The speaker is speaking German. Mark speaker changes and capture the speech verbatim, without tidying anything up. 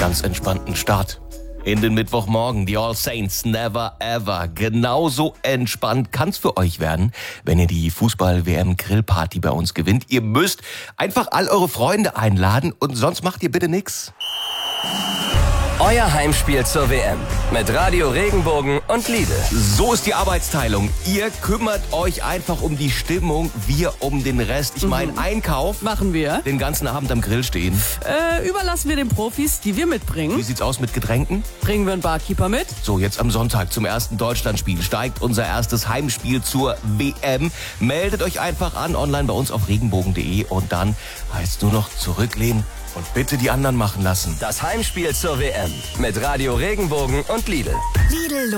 Speaker 1: ganz entspannten Start in den Mittwochmorgen. Die All Saints Never Ever. Genauso entspannt kann's für euch werden, wenn ihr die Fußball-W M-Grillparty bei uns gewinnt. Ihr müsst einfach all eure Freunde einladen und sonst macht ihr bitte nix.
Speaker 2: Euer Heimspiel zur W M mit Radio Regenbogen und Lidl.
Speaker 1: So ist die Arbeitsteilung. Ihr kümmert euch einfach um die Stimmung, wir um den Rest. Ich meine, Einkauf
Speaker 3: Machen wir.
Speaker 1: den ganzen Abend am Grill stehen.
Speaker 3: Äh, überlassen wir den Profis, die wir
Speaker 1: Wie
Speaker 3: mitbringen.
Speaker 1: sieht's aus mit Getränken?
Speaker 3: Bringen wir einen Barkeeper mit.
Speaker 1: So, jetzt am Sonntag zum ersten Deutschlandspiel steigt unser erstes Heimspiel zur W M. Meldet euch einfach an online bei uns auf regenbogen punkt de und dann heißt nur noch zurücklehnen und bitte die anderen machen lassen.
Speaker 2: Das Heimspiel zur W M mit Radio Regenbogen und Lidl.
Speaker 4: Lidl